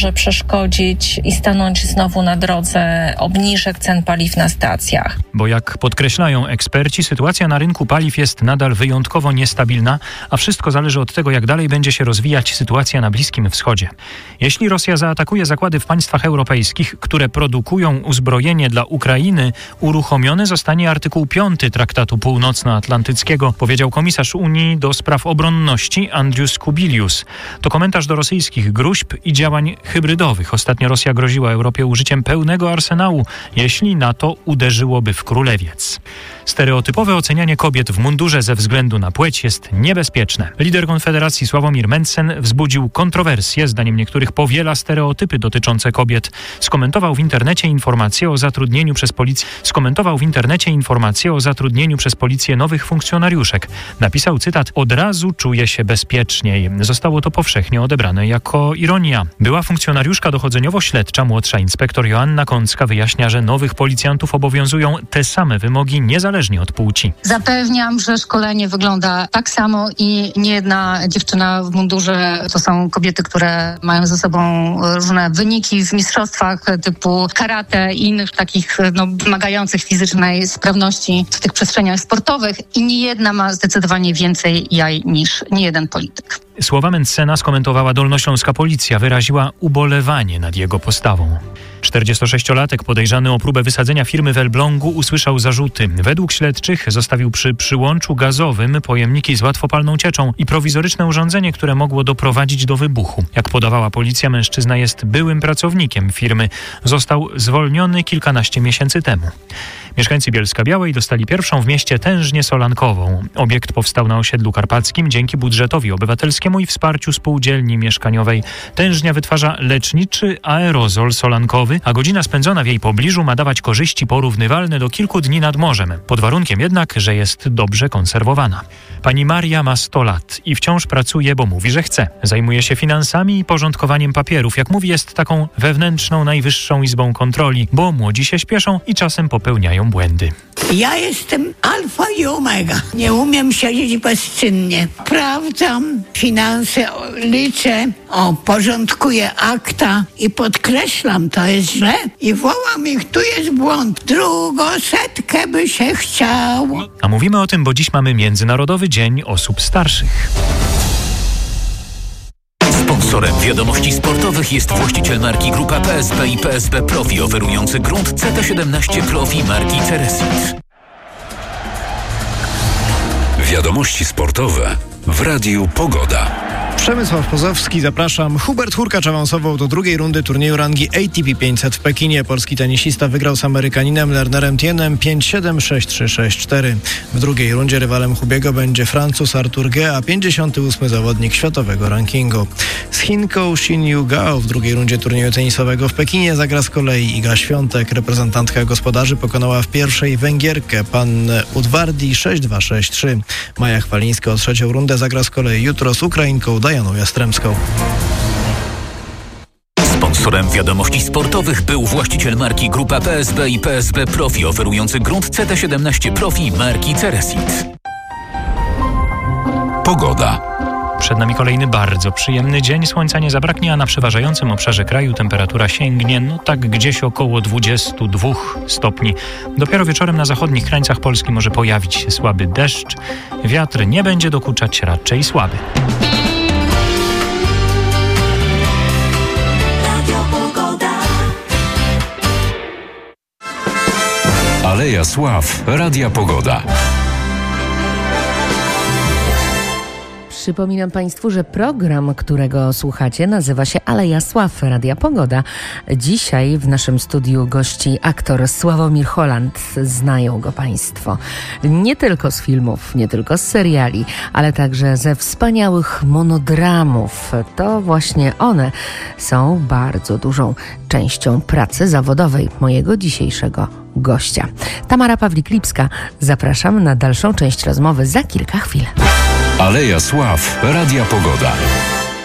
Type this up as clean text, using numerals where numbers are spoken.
może przeszkodzić i stanąć znowu na drodze obniżek cen paliw na stacjach. Bo jak podkreślają eksperci, sytuacja na rynku paliw jest nadal wyjątkowo niestabilna, a wszystko zależy od tego, jak dalej będzie się rozwijać sytuacja na Bliskim Wschodzie. Jeśli Rosja zaatakuje zakłady w państwach europejskich, które produkują uzbrojenie dla Ukrainy, uruchomiony zostanie artykuł 5 Traktatu Północnoatlantyckiego, powiedział komisarz Unii do spraw obronności Andrius Kubilius. To komentarz do rosyjskich gruźb i działań hybrydowych. Ostatnio Rosja groziła Europie użyciem pełnego arsenału, jeśli NATO uderzyłoby w Królewiec. Stereotypowe ocenianie kobiet w mundurze ze względu na płeć jest niebezpieczne. Lider Konfederacji Sławomir Mencen wzbudził kontrowersje. Zdaniem niektórych powiela stereotypy dotyczące kobiet. Skomentował w internecie informację o zatrudnieniu przez policję nowych funkcjonariuszek. Napisał, cytat: od razu czuję się bezpieczniej. Zostało to powszechnie odebrane jako ironia. Była funkcjonariuszka dochodzeniowo-śledcza, młodsza inspektor Joanna Kącka wyjaśnia, że nowych policjantów obowiązują te same wymogi niezależnie od płci. Zapewniam, że szkolenie wygląda tak samo i nie jedna dziewczyna w mundurze to są kobiety, które mają ze sobą różne wyniki w mistrzostwach typu karate i innych takich wymagających fizycznej sprawności w tych przestrzeniach sportowych i nie jedna ma zdecydowanie więcej jaj niż niejeden polityk. Słowa Mencena skomentowała dolnośląska policja, wyraziła ubolewanie nad jego postawą. 46-latek podejrzany o próbę wysadzenia firmy w Elblągu usłyszał zarzuty. Według śledczych zostawił przy przyłączu gazowym pojemniki z łatwopalną cieczą i prowizoryczne urządzenie, które mogło doprowadzić do wybuchu. Jak podawała policja, mężczyzna jest byłym pracownikiem firmy. Został zwolniony kilkanaście miesięcy temu. Mieszkańcy Bielska-Białej dostali pierwszą w mieście tężnię solankową. Obiekt powstał na osiedlu karpackim dzięki budżetowi obywatelskiemu i wsparciu spółdzielni mieszkaniowej. Tężnia wytwarza leczniczy aerozol solankowy, a godzina spędzona w jej pobliżu ma dawać korzyści porównywalne do kilku dni nad morzem. Pod warunkiem jednak, że jest dobrze konserwowana. Pani Maria ma 100 lat i wciąż pracuje, bo mówi, że chce. Zajmuje się finansami i porządkowaniem papierów. Jak mówi, jest taką wewnętrzną, najwyższą izbą kontroli, bo młodzi się śpieszą i czasem popełniają błędy. Ja jestem alfa i omega. Nie umiem siedzieć bezczynnie. Sprawdzam finanse, liczę, porządkuję akta i podkreślam, to jest źle. I wołam ich, tu jest błąd. Drugą setkę by się chciało. A mówimy o tym, bo dziś mamy Międzynarodowy Dzień Osób Starszych. Sponsorem wiadomości sportowych jest właściciel marki Grupa PSB i PSB Profi, oferujący grunt CT17 Profi marki Ceresit. Wiadomości sportowe w Radiu Pogoda. Przemysław Pozowski, zapraszam. Hubert Hurkacz awansował do drugiej rundy turnieju rangi ATP 500 w Pekinie. Polski tenisista wygrał z Amerykaninem Lernerem Tienem 5-7, 6-3, 6-4. W drugiej rundzie rywalem Hubiego będzie Francuz Arthur Ge, a 58. zawodnik światowego rankingu. Z Chinką Xin Yu Gao w drugiej rundzie turnieju tenisowego w Pekinie zagra z kolei Iga Świątek. Reprezentantka gospodarzy pokonała w pierwszej Węgierkę Pannę Udvardi 6-2, 6-3. Maja Chwalińska o trzecią rundę zagra z kolei jutro z Ukrainką Dajaną Jastremską. Sponsorem wiadomości sportowych był właściciel marki Grupa PSB i PSB Profi, oferujący grunt CT17 Profi marki Ceresit. Pogoda. Przed nami kolejny bardzo przyjemny dzień. Słońca nie zabraknie, a na przeważającym obszarze kraju temperatura sięgnie tak gdzieś około 22 stopni. Dopiero wieczorem na zachodnich krańcach Polski może pojawić się słaby deszcz. Wiatr nie będzie dokuczać, raczej słaby. Aleja Sław, Radia Pogoda. Przypominam Państwu, że program, którego słuchacie, nazywa się Aleja Sław, Radia Pogoda. Dzisiaj w naszym studiu gości aktor Sławomir Holland. Znają go Państwo nie tylko z filmów, nie tylko z seriali, ale także ze wspaniałych monodramów. To właśnie one są bardzo dużą częścią pracy zawodowej mojego dzisiejszego gościa. Tamara Pawlik-Lipska. Zapraszam na dalszą część rozmowy za kilka chwil. Aleja Sław, Radia Pogoda.